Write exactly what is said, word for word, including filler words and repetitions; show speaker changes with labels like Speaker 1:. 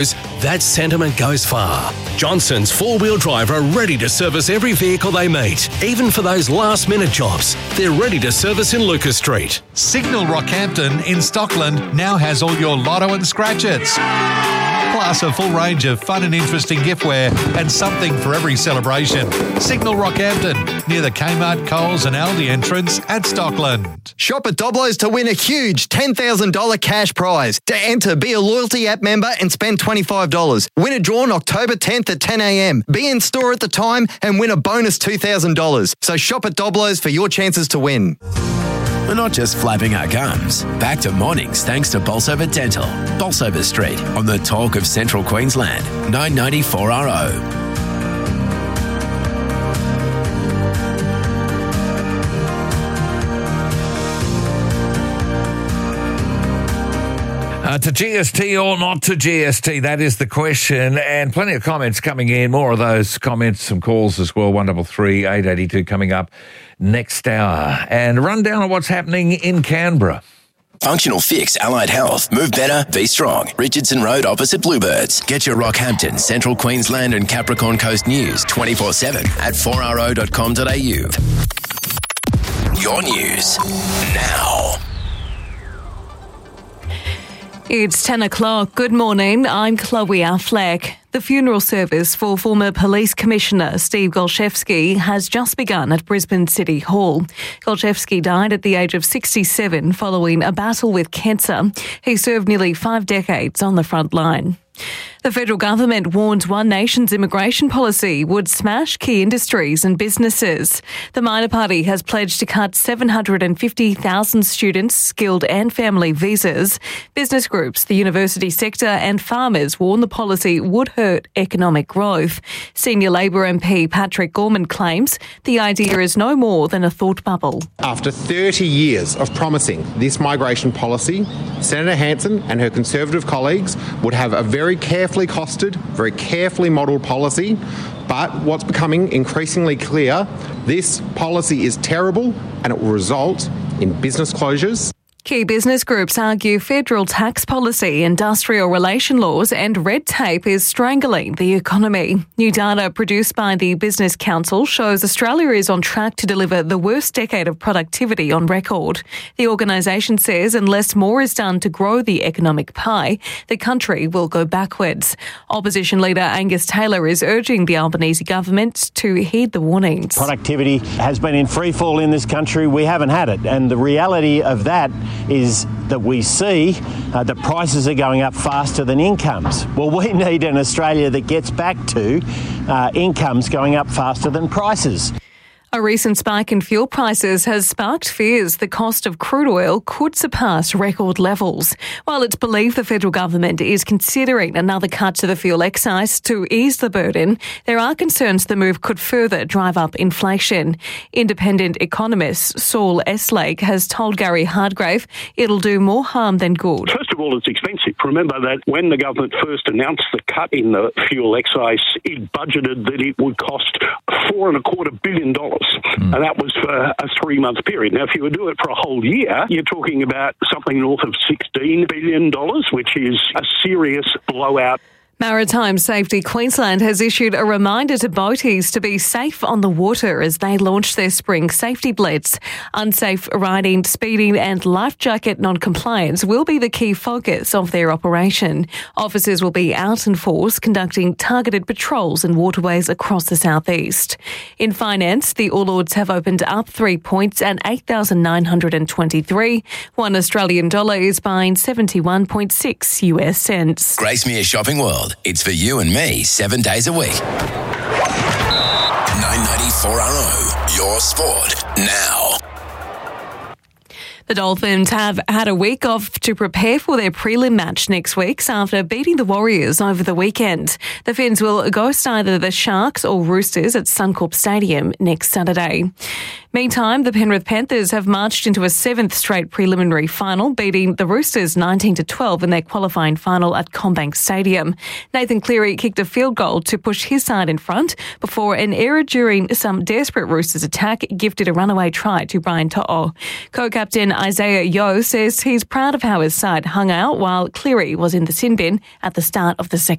Speaker 1: That sentiment goes far. Johnson's four-wheel drive are ready to service every vehicle they meet, even for those last-minute jobs. They're ready to service in Lucas Street.
Speaker 2: Signal Rockhampton in Stockland now has all your lotto and scratch-its. Plus a full range of fun and interesting giftware and something for every celebration. Signal Rockhampton, near the Kmart, Coles and Aldi entrance at Stockland.
Speaker 3: Shop at Doblo's to win a huge ten thousand dollars cash prize. To enter, be a loyalty app member and spend twenty-five dollars. Win a draw on October tenth at ten a.m. Be in store at the time and win a bonus two thousand dollars. So shop at Doblo's for your chances to win.
Speaker 4: We're not just flapping our gums. Back to mornings thanks to Bolsover Dental. Bolsover Street on the talk of Central Queensland. nine ninety-four R O.
Speaker 5: Uh, to G S T or not to G S T? That is the question. And plenty of comments coming in. More of those comments, some calls as well. one three three, eight eight two coming up next hour. And a rundown of what's happening in Canberra.
Speaker 4: Functional Fix Allied Health. Move better, be strong. Richardson Road opposite Bluebirds. Get your Rockhampton, Central Queensland and Capricorn Coast news twenty-four seven at four r o dot com dot a u. Your news now.
Speaker 6: It's ten o'clock. Good morning. I'm Chloe Affleck. The funeral service for former Police Commissioner Steve Golchevsky has just begun at Brisbane City Hall. Golchevsky died at the age of sixty-seven following a battle with cancer. He served nearly five decades on the front line. The federal government warned One Nation's immigration policy would smash key industries and businesses. The minor party has pledged to cut seven hundred fifty thousand students, skilled and family visas. Business groups, the university sector and farmers warn the policy would hurt economic growth. Senior Labor M P Patrick Gorman claims the idea is no more than a thought bubble.
Speaker 7: After thirty years of promising this migration policy, Senator Hanson and her Conservative colleagues would have a very carefully costed, very carefully modelled policy. But what's becoming increasingly clear, this policy is terrible and it will result in business closures.
Speaker 6: Key business groups argue federal tax policy, industrial relation laws and red tape is strangling the economy. New data produced by the Business Council shows Australia is on track to deliver the worst decade of productivity on record. The organisation says unless more is done to grow the economic pie, the country will go backwards. Opposition leader Angus Taylor is urging the Albanese government to heed the warnings.
Speaker 8: Productivity has been in free fall in this country. We haven't had it. And the reality of that is that we see uh, that prices are going up faster than incomes. Well, we need an Australia that gets back to uh, incomes going up faster than prices.
Speaker 6: A recent spike in fuel prices has sparked fears the cost of crude oil could surpass record levels. While it's believed the federal government is considering another cut to the fuel excise to ease the burden, there are concerns the move could further drive up inflation. Independent economist Saul Eslake has told Gary Hardgrave it'll do more harm than good.
Speaker 9: First of all, it's expensive. Remember that when the government first announced the cut in the fuel excise, it budgeted that it would cost four and a quarter billion dollars. Mm. And that was for a three-month period. Now, if you would do it for a whole year, you're talking about something north of sixteen billion dollars, which is a serious blowout.
Speaker 6: Maritime Safety Queensland has issued a reminder to boaties to be safe on the water as they launch their spring safety blitz. Unsafe riding, speeding and life jacket non-compliance will be the key focus of their operation. Officers will be out in force conducting targeted patrols in waterways across the southeast. In finance, the All Ords have opened up three points at eight thousand nine hundred twenty-three. One Australian dollar is buying seventy-one point six U S cents.
Speaker 4: Gracemere Shopping World. It's for you and me, seven days a week. nine ninety-four R O, your sport now.
Speaker 6: The Dolphins have had a week off to prepare for their prelim match next week after beating the Warriors over the weekend. The Finns will ghost either the Sharks or Roosters at Suncorp Stadium next Saturday. Meantime, the Penrith Panthers have marched into a seventh straight preliminary final, beating the Roosters nineteen to twelve in their qualifying final at CommBank Stadium. Nathan Cleary kicked a field goal to push his side in front before an error during some desperate Roosters attack gifted a runaway try to Brian To'o. Co-captain Isaiah Yeo says he's proud of how his side hung out while Cleary was in the sin bin at the start of the second